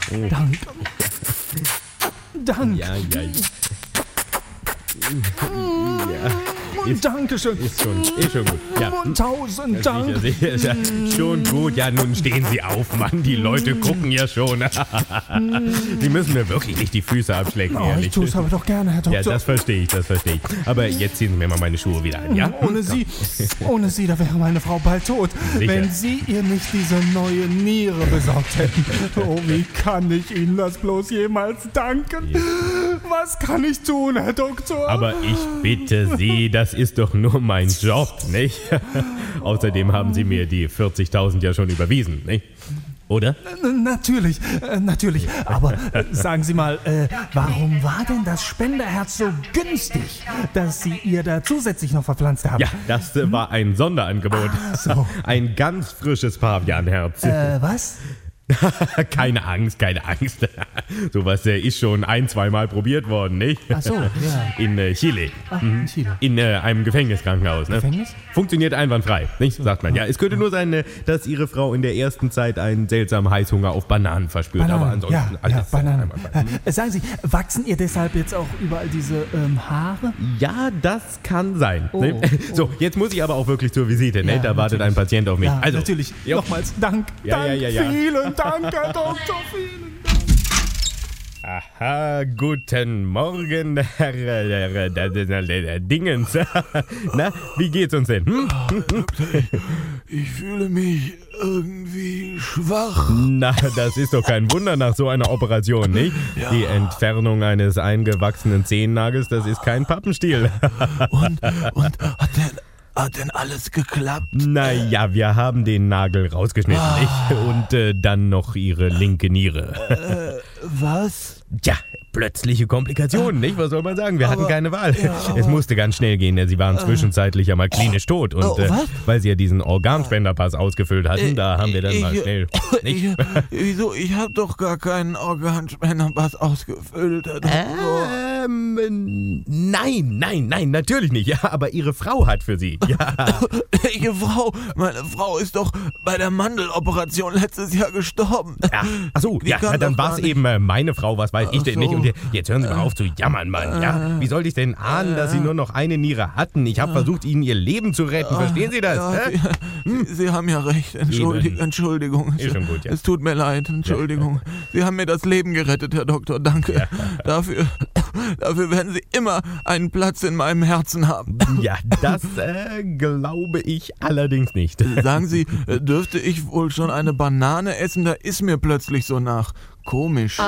Danke. Danke. Ja. Dankeschön. Ist schon gut. Ja. Tausend Dank. Ist ja schon gut. Ja, nun stehen Sie auf, Mann. Die Leute gucken ja schon. Sie müssen mir wirklich nicht die Füße abschlecken, Oh, ehrlich. ich tue es aber doch gerne, Herr Doktor. Ja, das verstehe ich. Aber jetzt ziehen Sie mir mal meine Schuhe wieder an, ja? Ohne Sie, da wäre meine Frau bald tot. Sicher. Wenn Sie ihr nicht diese neue Niere besorgt hätten. Oh, wie kann ich Ihnen das bloß jemals danken? Was kann ich tun, Herr Doktor? Aber ich bitte Sie, das ist doch nur mein Job, nicht? Außerdem haben Sie mir die 40.000 ja schon überwiesen, nicht? Oder? Natürlich. Aber sagen Sie mal, warum war denn das Spenderherz so günstig, dass Sie ihr da zusätzlich noch verpflanzt haben? Ja, das war ein Sonderangebot. So. Ein ganz frisches Pavianherz. Was? Keine Angst. Sowas ist schon 1-2 Mal probiert worden, nicht? Ach so, ja. In Chile. In Chile. In einem Gefängniskrankenhaus. Ne? Gefängnis? Funktioniert einwandfrei, nicht? Sagt man. Ja, es könnte nur sein, dass Ihre Frau in der ersten Zeit einen seltsamen Heißhunger auf Bananen verspürt. Aber ansonsten alles Bananen. einwandfrei. Sagen Sie, wachsen ihr deshalb jetzt auch überall diese Haare? Ja, das kann sein. Oh, ne? So, jetzt muss ich aber auch wirklich zur Visite. Ne? Ja, Da wartet ein Patient auf mich. Ja, Also, natürlich. jo. Nochmals Dank. Ja. Vielen Dank, Herr Doktor. Vielen Dank. Aha, guten Morgen, Herr Dingens. Na, wie geht's uns denn? Ich fühle mich irgendwie schwach. Na, das ist doch kein Wunder nach so einer Operation, nicht? Ja. Die Entfernung eines eingewachsenen Zehennagels, das ist kein Pappenstiel. Und hat denn alles geklappt? Naja, wir haben den Nagel rausgeschnitten, nicht? Und dann noch Ihre linke Niere. Was? Tja, plötzliche Komplikationen, nicht? Was soll man sagen? Wir hatten keine Wahl. ja, Es musste ganz schnell gehen, denn Sie waren zwischenzeitlich ja mal klinisch tot. Und was? weil Sie ja diesen Organspenderpass ausgefüllt hatten, da haben wir dann mal schnell... Nicht? Wieso? Ich habe doch gar keinen Organspenderpass ausgefüllt, Herr Doktor. Nein, natürlich nicht. Ja, aber Ihre Frau hat für Sie. Ja. Welche Frau? Meine Frau ist doch bei der Mandeloperation letztes Jahr gestorben. Ja. Achso, Die ja, kann dann doch war gar es nicht. eben meine Frau, was weiß ich denn so. nicht. Und jetzt hören Sie mal auf zu jammern, Mann. Ja? Wie sollte ich denn ahnen, dass Sie nur noch eine Niere hatten? Ich habe versucht, Ihnen Ihr Leben zu retten. Verstehen Sie das? Ja, hä? Sie haben ja recht. Entschuldigung. Ist schon gut, ja. Es tut mir leid. Entschuldigung. Sie haben mir das Leben gerettet, Herr Doktor. Danke. Dafür werden Sie immer einen Platz in meinem Herzen haben. Ja, das glaube ich allerdings nicht. Sagen Sie, dürfte ich wohl schon eine Banane essen? Da ist mir plötzlich so nach. Komisch.